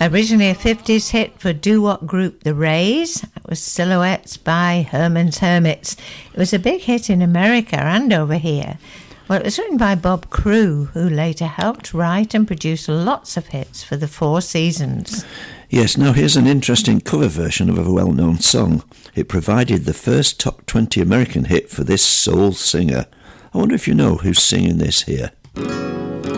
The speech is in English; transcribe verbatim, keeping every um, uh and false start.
Originally a fifties hit for doo-wop group The Rays. It was Silhouettes by Herman's Hermits. It was a big hit in America and over here. Well, it was written by Bob Crewe, who later helped write and produce lots of hits for the Four Seasons. Yes, now here's an interesting cover version of a well-known song. It provided the first top twenty American hit for this soul singer. I wonder if you know who's singing this here.